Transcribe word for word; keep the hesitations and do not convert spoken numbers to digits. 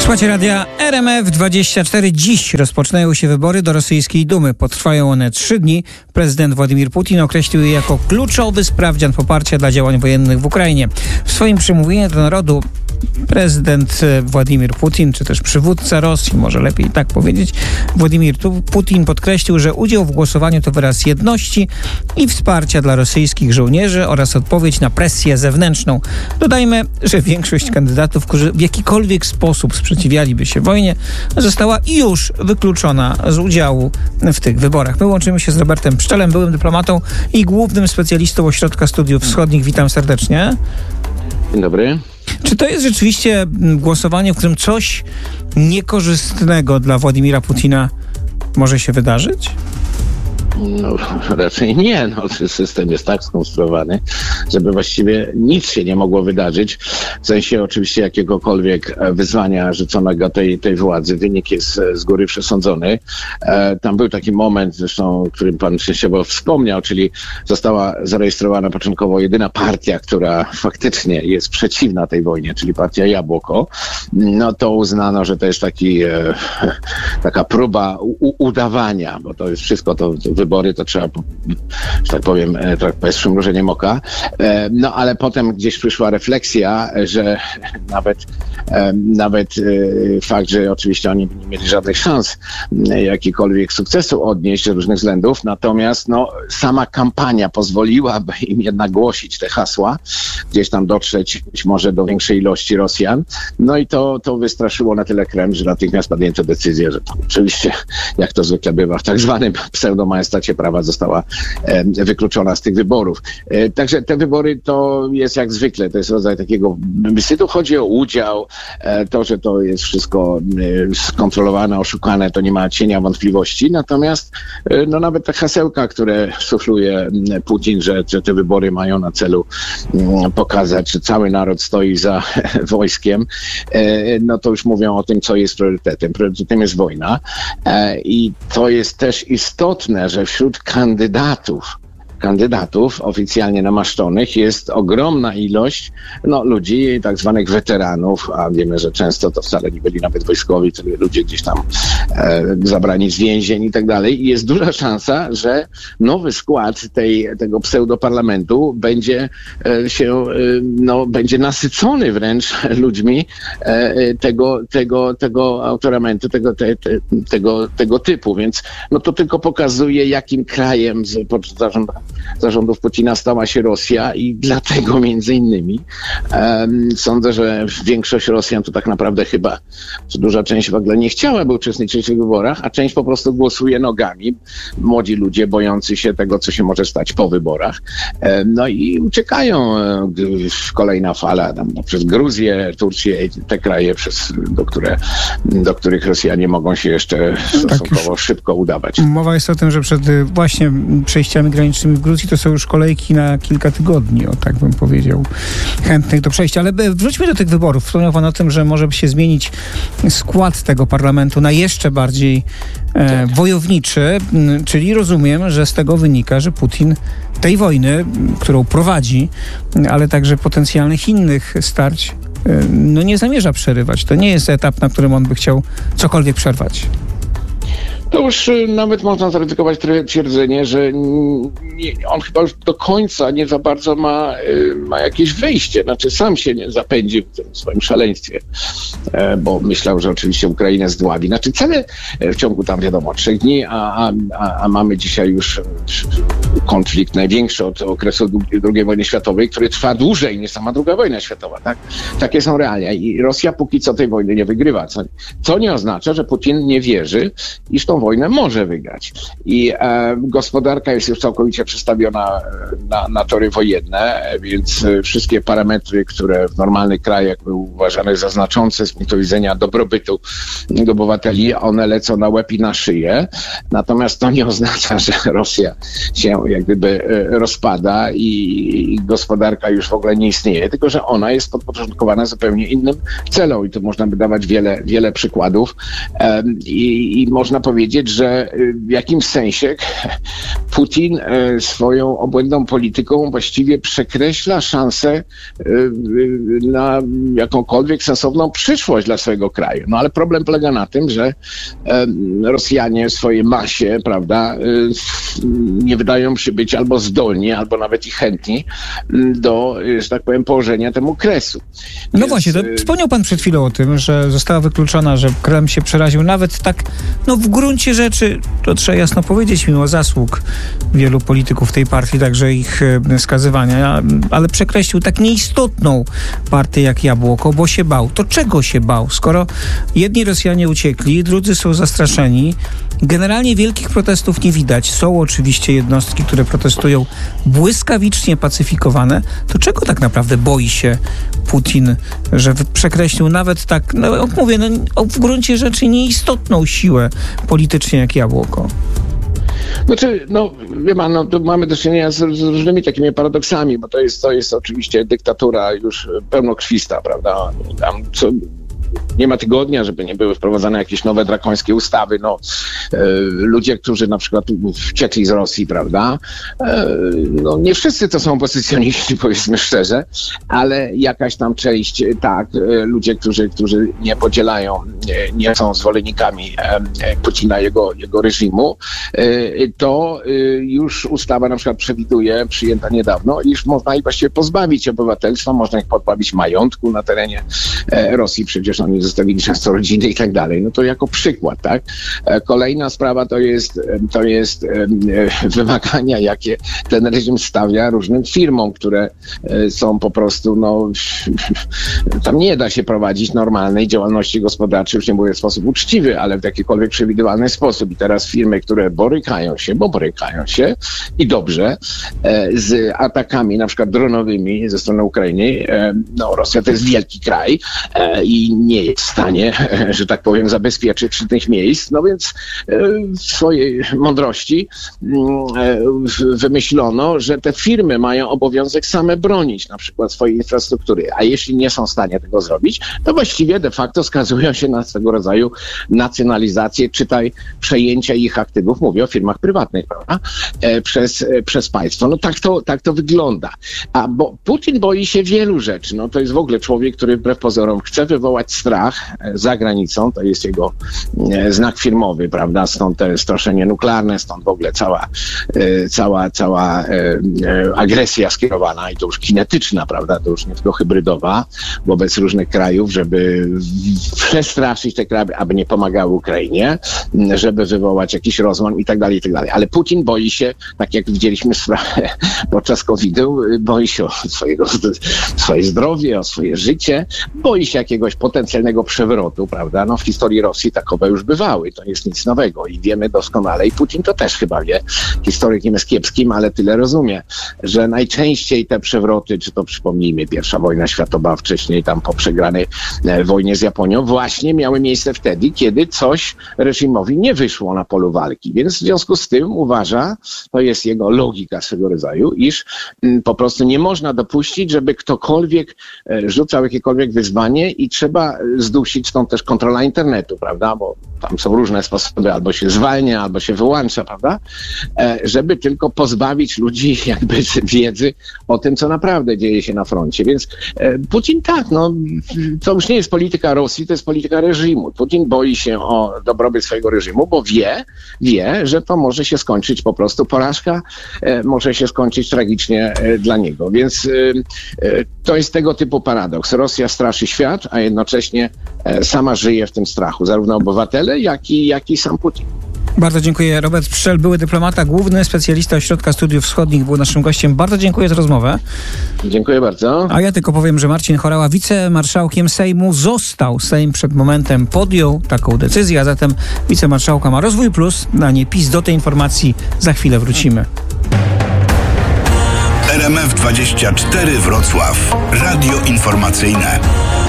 Słuchajcie radia R M F dwadzieścia cztery. Dziś rozpoczynają się wybory do rosyjskiej Dumy. Potrwają one trzy dni. Prezydent Władimir Putin określił je jako kluczowy sprawdzian poparcia dla działań wojennych w Ukrainie. W swoim przemówieniu do narodu prezydent Władimir Putin, czy też przywódca Rosji, może lepiej tak powiedzieć, Władimir Putin podkreślił, że udział w głosowaniu to wyraz jedności i wsparcia dla rosyjskich żołnierzy oraz odpowiedź na presję zewnętrzną. Dodajmy, że większość kandydatów, którzy w jakikolwiek sposób sprzeciwialiby się wojnie, została już wykluczona z udziału w tych wyborach. My łączymy się z Robertem Pszczelem, byłym dyplomatą i głównym specjalistą Ośrodka Studiów Wschodnich. Witam serdecznie. Dzień dobry. Czy to jest rzeczywiście głosowanie, w którym coś niekorzystnego dla Władimira Putina może się wydarzyć? No, raczej nie. No, system jest tak skonstruowany, żeby właściwie nic się nie mogło wydarzyć. W sensie oczywiście jakiegokolwiek wyzwania rzuconego tej, tej władzy. Wynik jest z góry przesądzony. E, tam był taki moment, zresztą, o którym pan częściowo wspomniał, czyli została zarejestrowana początkowo jedyna partia, która faktycznie jest przeciwna tej wojnie, czyli partia Jabłoko. No to uznano, że to jest taki, e, taka próba u, udawania, bo to jest wszystko to, to wybory, to trzeba, że tak powiem, tak jest przymrużeniem oka. No ale potem gdzieś przyszła refleksja, że nawet, nawet fakt, że oczywiście oni nie mieli żadnych szans jakikolwiek sukcesu odnieść z różnych względów, natomiast no, sama kampania pozwoliłaby im jednak głosić te hasła, gdzieś tam dotrzeć być może do większej ilości Rosjan. No i to, to wystraszyło na tyle Kreml, że natychmiast podjęto decyzję, że to oczywiście, jak to zwykle bywa w tak zwanym pseudomajestacie prawa, została e, wykluczona z tych wyborów. E, także te wybory to jest jak zwykle, to jest rodzaj takiego tu chodzi o udział, e, to, że to jest wszystko e, skontrolowane, oszukane, to nie ma cienia wątpliwości, natomiast e, no nawet te hasełka, które sufluje Putin, że, że te wybory mają na celu m, pokazać, że cały naród stoi za wojskiem, e, no to już mówią o tym, co jest priorytetem. Priorytetem jest wojna e, i to jest też istotne, że wśród kandydatów, kandydatów oficjalnie namaszczonych jest ogromna ilość no, ludzi, tak zwanych weteranów, a wiemy, że często to wcale nie byli nawet wojskowi, to ludzie gdzieś tam e, zabrani z więzień i tak dalej. I jest duża szansa, że nowy skład tej, tego pseudoparlamentu będzie e, się, e, no, będzie nasycony wręcz ludźmi e, tego, tego, tego autoramentu, tego, te, te, tego, tego typu. Więc no, to tylko pokazuje, jakim krajem z, pod zarząd, zarządów Putina stała się Rosja i dlatego między innymi um, sądzę, że większość Rosjan to tak naprawdę chyba duża część w ogóle nie chciałaby uczestniczyć w tych wyborach, a część po prostu głosuje nogami. Młodzi ludzie bojący się tego, co się może stać po wyborach. Um, no i uciekają um, kolejna fala tam, no, przez Gruzję, Turcję i te kraje, przez, do, które, do których Rosjanie mogą się jeszcze stosunkowo tak szybko udawać. Mowa jest o tym, że przed właśnie przejściami granicznymi w Gruzji to są już kolejki na kilka tygodni, o tak bym powiedział, chętnych do przejścia. Ale wróćmy do tych wyborów. Wspomniał pan o tym, że może się zmienić skład tego parlamentu na jeszcze bardziej e, wojowniczy, czyli rozumiem, że z tego wynika, że Putin tej wojny, którą prowadzi, ale także potencjalnych innych starć, e, no nie zamierza przerywać. To nie jest etap, na którym on by chciał cokolwiek przerwać. To już nawet można zaryzykować twierdzenie, że nie, on chyba już do końca nie za bardzo ma, ma jakieś wyjście. Znaczy sam się nie zapędził w tym swoim szaleństwie, bo myślał, że oczywiście Ukrainę zdławi. Znaczy cele w ciągu tam wiadomo trzech dni, a, a, a mamy dzisiaj już konflikt największy od okresu drugiej wojny światowej, który trwa dłużej niż sama druga wojna światowa. Tak? Takie są realia i Rosja póki co tej wojny nie wygrywa. Co, co nie oznacza, że Putin nie wierzy, iż tą wojnę może wygrać. I e, gospodarka jest już całkowicie przestawiona na, na tory wojenne, więc wszystkie parametry, które w normalnych krajach były uważane za znaczące z punktu widzenia dobrobytu obywateli, one lecą na łeb i na szyję. Natomiast to nie oznacza, że Rosja się jak gdyby rozpada i, i gospodarka już w ogóle nie istnieje, tylko że ona jest podporządkowana zupełnie innym celom i tu można by dawać wiele, wiele przykładów. E, i, i można powiedzieć, powiedzieć, że w jakimś sensie Putin swoją obłędną polityką właściwie przekreśla szansę na jakąkolwiek sensowną przyszłość dla swojego kraju. No ale problem polega na tym, że Rosjanie w swojej masie, prawda, nie wydają się być albo zdolni, albo nawet i chętni do, że tak powiem, położenia temu kresu. No Więc... właśnie, to wspomniał pan przed chwilą o tym, że została wykluczona, że Kreml się przeraził nawet tak, no w gruncie rzeczy, to trzeba jasno powiedzieć, mimo zasług wielu polityków tej partii, także ich skazywania, ale przekreślił tak nieistotną partię jak Jabłoko, bo się bał. To czego się bał? Skoro jedni Rosjanie uciekli, drudzy są zastraszeni, generalnie wielkich protestów nie widać. Są oczywiście jednostki, które protestują błyskawicznie pacyfikowane. To czego tak naprawdę boi się Putin, że przekreślił nawet tak, no jak mówię, no, w gruncie rzeczy nieistotną siłę politycznie jak Jabłoko? Znaczy, no, wie pan, no, tu mamy do czynienia z, z różnymi takimi paradoksami, bo to jest, to jest oczywiście dyktatura już pełnokrwista, prawda? Tam co... Nie ma tygodnia, żeby nie były wprowadzane jakieś nowe drakońskie ustawy. No, e, ludzie, którzy na przykład uciekli z Rosji, prawda? E, no, nie wszyscy to są opozycjoniści, powiedzmy szczerze, ale jakaś tam część, tak, e, ludzie, którzy, którzy nie podzielają, nie, nie są zwolennikami e, Putina, jego, jego reżimu, e, to e, już ustawa na przykład przewiduje, przyjęta niedawno, iż można ich właściwie pozbawić obywatelstwa, można ich pozbawić majątku na terenie e, Rosji, przecież oni zostawili często rodziny i tak dalej. No to jako przykład, tak? Kolejna sprawa to jest, to jest wymagania, jakie ten reżim stawia różnym firmom, które są po prostu, no, tam nie da się prowadzić normalnej działalności gospodarczej, już nie mówię w sposób uczciwy, ale w jakikolwiek przewidywalny sposób. I teraz firmy, które borykają się, bo borykają się i dobrze, z atakami na przykład dronowymi ze strony Ukrainy, no Rosja to jest wielki kraj i nie jest w stanie, że tak powiem, zabezpieczyć tych miejsc. No więc w swojej mądrości wymyślono, że te firmy mają obowiązek same bronić na przykład swojej infrastruktury, a jeśli nie są w stanie tego zrobić, to właściwie de facto skazują się na swego rodzaju nacjonalizację, czytaj przejęcia ich aktywów, mówię o firmach prywatnych, prawda, przez, przez państwo. No tak to, tak to wygląda. A bo Putin boi się wielu rzeczy. No to jest w ogóle człowiek, który wbrew pozorom chce wywołać strach za granicą, to jest jego e, znak firmowy, prawda, stąd te straszenie nuklearne, stąd w ogóle cała, e, cała, cała e, e, agresja skierowana i to już kinetyczna, prawda, to już nie tylko hybrydowa wobec różnych krajów, żeby przestraszyć te kraje, aby nie pomagały Ukrainie, żeby wywołać jakiś rozłam i tak dalej, i tak dalej. Ale Putin boi się, tak jak widzieliśmy sprawę podczas kowida, boi się o swojego, swoje zdrowie, o swoje życie, boi się jakiegoś potencjalnego przewrotu, prawda? No w historii Rosji takowe już bywały, to jest nic nowego i wiemy doskonale i Putin to też chyba wie, historykiem jest kiepskim, ale tyle rozumie, że najczęściej te przewroty, czy to przypomnijmy pierwsza wojna światowa, wcześniej tam po przegranej e, wojnie z Japonią, właśnie miały miejsce wtedy, kiedy coś reżimowi nie wyszło na polu walki, więc w związku z tym uważa, to jest jego logika swego rodzaju, iż m, po prostu nie można dopuścić, żeby ktokolwiek e, rzucał jakiekolwiek wyzwanie i trzeba zdusić, stąd też kontrola internetu, prawda, bo tam są różne sposoby, albo się zwalnia, albo się wyłącza, prawda, e, żeby tylko pozbawić ludzi jakby wiedzy o tym, co naprawdę dzieje się na froncie. Więc e, Putin tak, no to już nie jest polityka Rosji, to jest polityka reżimu. Putin boi się o dobrobyt swojego reżimu, bo wie, wie, że to może się skończyć po prostu porażka, e, może się skończyć tragicznie e, dla niego. Więc e, e, to jest tego typu paradoks. Rosja straszy świat, a jednocześnie e, sama żyje w tym strachu, zarówno obywatele, jak i, jak i sam Putin. Bardzo dziękuję. Robert Pszczel, były dyplomata, główny specjalista Ośrodka Studiów Wschodnich, był naszym gościem. Bardzo dziękuję za rozmowę. Dziękuję bardzo. A ja tylko powiem, że Marcin Horała wicemarszałkiem Sejmu został. Sejm przed momentem podjął taką decyzję, a zatem wicemarszałka ma Rozwój Plus, na nie PiS. Do tej informacji za chwilę wrócimy. R M F dwadzieścia cztery Wrocław. Radio informacyjne.